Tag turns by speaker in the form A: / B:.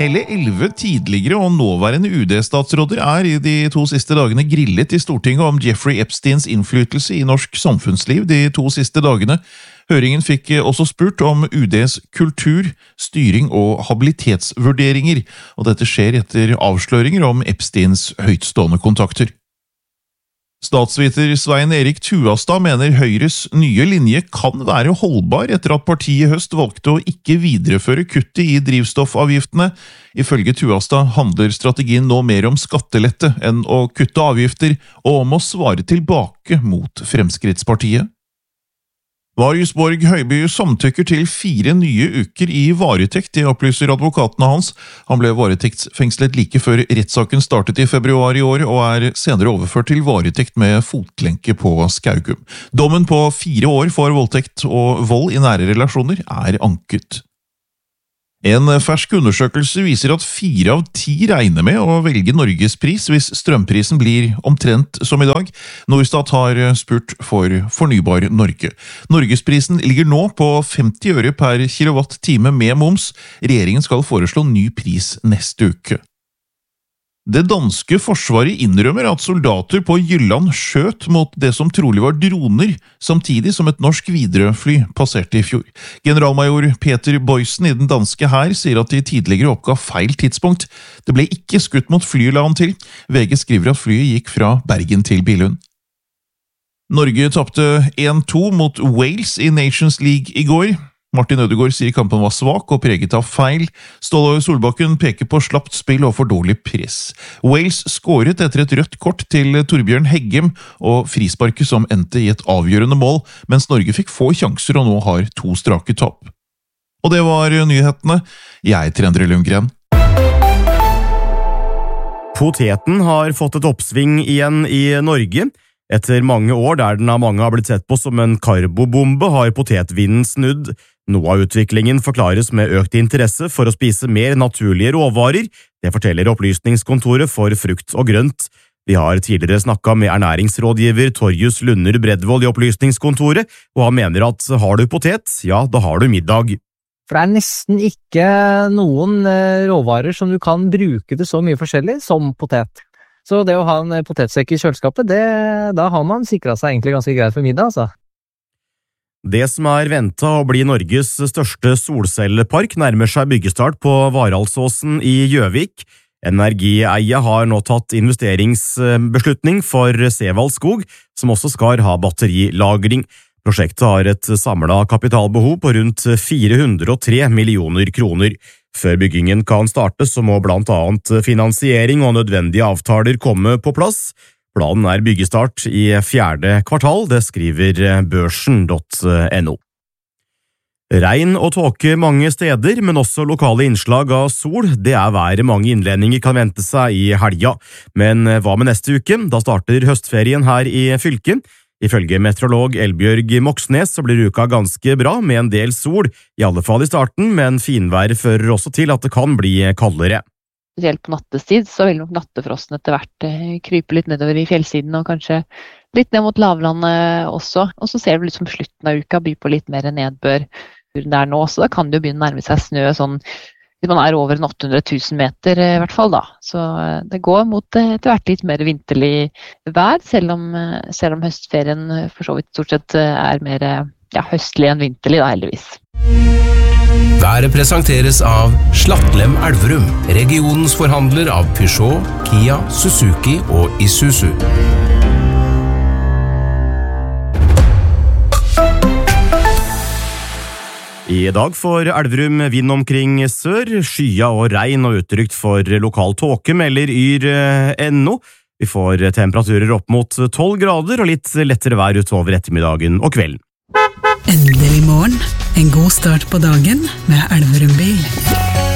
A: Hele 11 tidligere og nåværende UD-statsråder I de 2 siste dagene grillet I Stortinget om Jeffrey Epsteins innflytelse I norsk samfunnsliv de 2 siste dagene. Høringen fikk også spurt om UDs kultur, styring og habilitetsvurderinger, og dette skjer etter avsløringer om Epsteins høytstående kontakter. Statsviter Svein Erik Tuastad mener Høyres nye linje kan være holdbar etter at partiet I høst valgte å ikke videreføre kuttet I drivstoffavgiftene. Ifølge Tuastad handler strategien nå mer om skattelette enn å kutte avgifter, og om å svare tilbake mot Fremskrittspartiet. Marius Borg Høiby samtykker til 4 nye uker I varetekt, det opplyser advokatene hans. Han ble varetektsfengslet like før rettssaken startet I februar I år, og senere overført til varetekt med fotklenke på Skaugum. Dommen på 4 år for voldtekt og vold I nære relasjoner anket. En fersk undersøkelse viser at 4 av 10 regner med å velge Norgespris hvis strømprisen blir omtrent som I dag. Norstat har spurt for Fornybar Norge. Norgesprisen ligger nå på 50 øre per kilowatt-time med moms. Regjeringen skal foreslå ny pris neste uke. Det danske forsvaret innrømmer at soldater på Jylland skjøt mot det som trolig var droner, samtidig som et norsk Widerøe-fly passerte I fjor. Generalmajor Peter Boysen I den danske hær sier at de tidligere oppga feil tidspunkt. Det ble ikke skutt mot flyet, la han til. VG skriver at flyet gikk fra Bergen til Billund. Norge tapte 1-2 mot Wales I Nations League I går. Martin Ødegaard sier kampen var svak og preget av feil. Ståle Solbakken peker på slapt spill og for dårlig press. Wales skåret etter et rødt kort til Torbjørn Heggem og frisparket som endte I et avgjørende mål, mens Norge fikk få sjanser og nå har 2 strake tap. Og det var nyhetene. Jeg heter Endre Lundgren.
B: Poteten har fått et oppsving igjen I Norge. Etter mange år der den av mange har blitt sett på som en karbobombe, har potetvinden snudd. Noe av utviklingen forklares med økt interesse for å spise mer naturlige råvarer. Det forteller Opplysningskontoret for frukt og grønt. Vi har tidligere snakket med ernæringsrådgiver Torjus Lunder Bredvold I Opplysningskontoret, og han mener at har du potet, ja, da har du middag.
C: For det nesten ikke noen råvarer som du kan bruke til så mye forskjellig som potet. Så det å ha en potetsekk I kjøleskapet, da har man sikret seg egentlig ganske greit for middag, altså.
B: Det som ventet å bli Norges største solcellepark nærmer seg byggestart på Varaldsåsen I Gjøvik. Energieie har nå tatt investeringsbeslutning for Sevald Skog, som også skal ha batterilagring. Prosjektet har et samlet kapitalbehov på rundt 403 millioner kroner. Før byggingen kan starte, så må blant annet finansiering og nødvendige avtaler komme på plass. Planen byggestart I 4. kvartal, det skriver børsen.no. Regn og tåke mange steder, men også lokale innslag av sol. Det været mange innledninger kan vente seg I helga. Men hva med neste uke? Da starter høstferien her I fylket. Ifølge meteorolog Elbjørg Moxnes så blir uka ganske bra med en del sol, I alle fall I starten, men finvær fører også til at det kan bli kaldere.
D: Spesielt på nattestid så vil nok nattefrosten etter hvert krype litt nedover I fjellsiden og kanskje litt ned mot lavlandet også. Og så ser vi liksom slutten av uka by på litt mer nedbør der nå, så da kan det jo begynne å nærme seg snø sånn, hvis man over 800 000 meter I hvert fall da. Så det går mot etter hvert litt mer vinterlig vær, selv om høstferien for så vidt stort sett mer høstlig enn vinterlig da, heldigvis.
E: Været presenteres av Slattlem Elverum, regionens forhandler av Peugeot, Kia, Suzuki og Isuzu.
B: I dag får Elverum vind omkring sør, skya og regn og utrygt for lokal tåke, melder yr.no. Vi får temperaturer opp mot 12 grader og litt lettere vær utover ettermiddagen og kvelden.
F: Endelig morgen, en god start på dagen med Elverum bil.